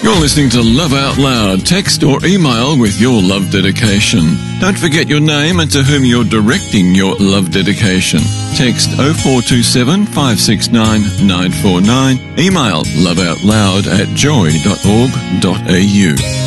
You're listening to Love Out Loud. Text or email with your love dedication. Don't forget your name and to whom you're directing your love dedication. Text 0427 569 949. Email loveoutloud@joy.org.au.